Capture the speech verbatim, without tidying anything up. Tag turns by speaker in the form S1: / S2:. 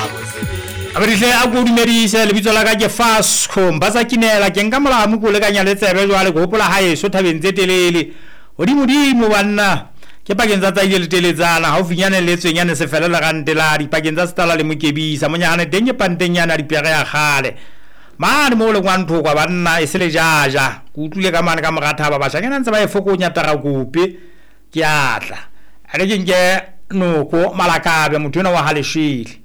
S1: Abrile a go dumedisa le bitso la ka ke Fasco mbatsa kinela ke nka mola mo go le kanya le tsebe jwale go hopola hae so thabeng tse telele odimo dimo banna ke pakeng tsa tsaile le teletsana ha o finyane le tswenyane se felela ga ntela di pakeng tsa stala le mokebisa monyane denye pantenyana di pere ya gale mane mo le kwantho kwa banna e se le jaja go utlwile ka mane ka mogatha ba basha ngena ntse ba e fokonya tara gope ke atla a re ke nke noko malakabe motho ona wa haleshile